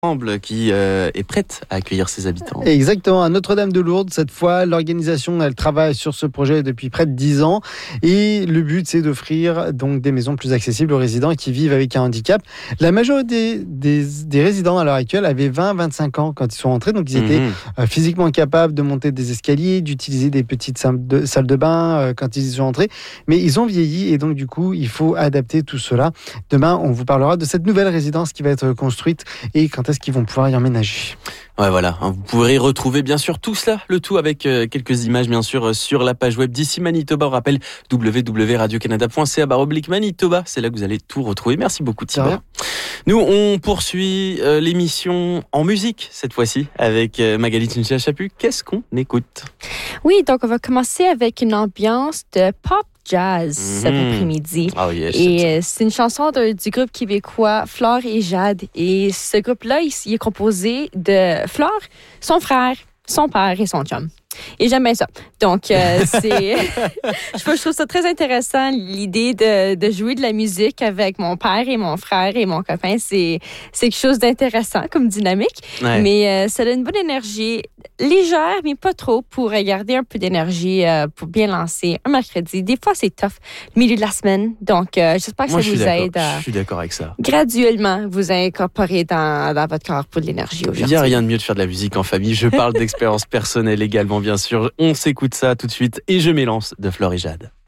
qui est prête à accueillir ses habitants. Exactement, à Notre-Dame-de-Lourdes, cette fois, l'organisation, elle travaille sur ce projet depuis près de 10 ans et le but, c'est d'offrir donc des maisons plus accessibles aux résidents qui vivent avec un handicap. La majorité des résidents à l'heure actuelle avaient 20-25 ans quand ils sont entrés, donc ils étaient physiquement capables de monter des escaliers, d'utiliser des petites salles de bain quand ils y sont entrés, mais ils ont vieilli et donc du coup, il faut adapter tout cela. Demain, on vous parlera de cette nouvelle résidence qui va être construite et quand est-ce qu'ils vont pouvoir y emménager. Ouais, voilà. Vous pourrez retrouver bien sûr tout cela, le tout avec quelques images bien sûr sur la page web d'ici Manitoba. On rappelle www.radiocanada.ca/Manitoba. C'est là que vous allez tout retrouver. Merci beaucoup Thibaut. Nous, on poursuit l'émission en musique cette fois-ci avec Magali Tincha-Chaput. Qu'est-ce qu'on écoute? Oui, donc on va commencer avec une ambiance de pop jazz cet après-midi. Oh yes, et c'est une chanson du groupe québécois Flore et Jade. Et ce groupe-là, il est composé de Flore, son frère, son père et son chum. Et j'aime bien ça. Donc, je trouve ça très intéressant, l'idée de jouer de la musique avec mon père et mon frère et mon copain. C'est quelque chose d'intéressant comme dynamique. Ouais. Mais ça donne une bonne énergie, légère, mais pas trop, pour garder un peu d'énergie pour bien lancer un mercredi. Des fois, c'est tough, le milieu de la semaine. Donc, j'espère que ça vous aide à... Je suis d'accord avec ça. Graduellement, vous incorporer dans votre corps pour de l'énergie aujourd'hui. Il n'y a rien de mieux de faire de la musique en famille. Je parle d'expérience personnelle également, bien sûr. On s'écoute ça tout de suite et je m'élance de Flore et Jade.